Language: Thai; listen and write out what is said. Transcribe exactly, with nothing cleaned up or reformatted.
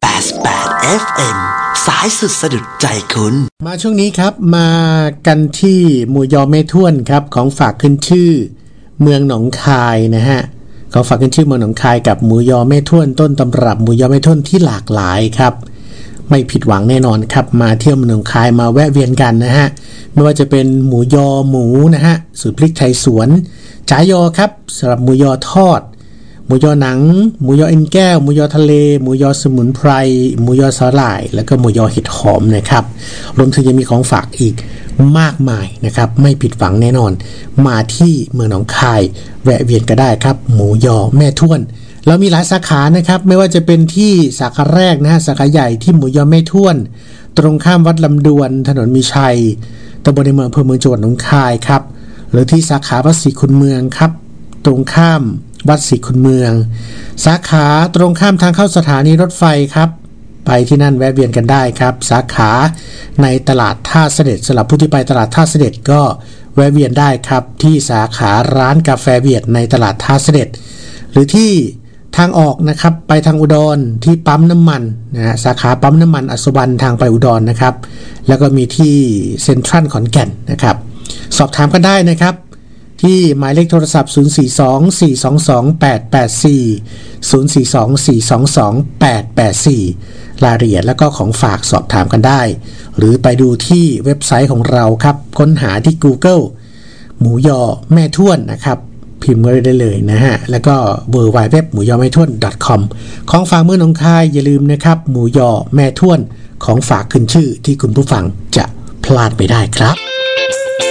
แปดสิบแปด เอฟ เอ็ม สายสุดสะดุดใจคุณมาช่วงนี้ครับมากันที่หมู่ยอแม่ท่วนครับของฝากขึ้นชื่อเมืองหนองคายนะฮะของฝากขึ้นชื่อเมืองหนองคายกับหมูยอแม่ท่วนต้นตำรับหมูยอแม่ท่วนที่หลากหลายครับไม่ผิดหวังแน่นอนครับมาเที่ยวเมืองหนองคายมาแวะเวียนกันนะฮะไม่ว่าจะเป็นหมูยอหมูนะฮะสูตรพริกไทยสวนจ๋ายอครับสำหรับหมูยอทอดหมูยอหนังหมูยอเอ็นแก้วหมูยอทะเลหมูยอสมุนไพรหมูยอสาหร่ายแล้วก็หมูยอเห็ดหอมนะครับรวมถึงยังมีของฝากอีกมากมายนะครับไม่ผิดหวังแน่นอนมาที่เมืองหนองคายแวะเวียนก็ได้ครับหมูยอแม่ท่วนเรามีหลายสาขานะครับไม่ว่าจะเป็นที่สาขาแรกนะฮะสาขาใหญ่ที่หมูยอแม่ท่วนตรงข้ามวัดลำดวนถนนมีชัยตำบลในเมืองอำเภอเมืองจังหวัดหนองคายครับหรือที่สาขาวัดศรีคุณเมืองครับตรงข้ามวัดศรีคุณเมืองสาขาตรงข้ามทางเข้าสถานีรถไฟครับไปที่นั่นแวะเวียนกันได้ครับสาขาในตลาดท่าเสด็จสำหรับผู้ที่ไปตลาดท่าเสด็จก็แวะเวียนได้ครับที่สาขาร้านกาแฟเวียดในตลาดท่าเสด็จหรือที่ทางออกนะครับไปทางอุดรที่ปั๊มน้ำมันนะฮะสาขาปั๊มน้ำมันอัศวรรณทางไปอุดรนะครับแล้วก็มีที่เซ็นทรัลขอนแก่นนะครับสอบถามกันได้นะครับที่หมายเลขโทรศัพท์ศูนย์ สี่ สอง สี่ สอง สอง แปด แปด สี่ ศูนย์ สี่ สอง สี่ สอง สอง แปด แปด สี่รายละเอียดแล้วก็ของฝากสอบถามกันได้หรือไปดูที่เว็บไซต์ของเราครับค้นหาที่ Google หมูยอแม่ท่วนนะครับพิมพ์กันได้เลยนะฮะแล้วก็ ดับเบิลยู ดับเบิลยู ดับเบิลยู ดอท หมูยอแม่ท่วน ดอท คอม ของฝากเมืองหนองคายอย่าลืมนะครับหมูยอแม่ท่วนของฝากขึ้นชื่อที่คุณผู้ฟังจะพลาดไม่ได้ครับ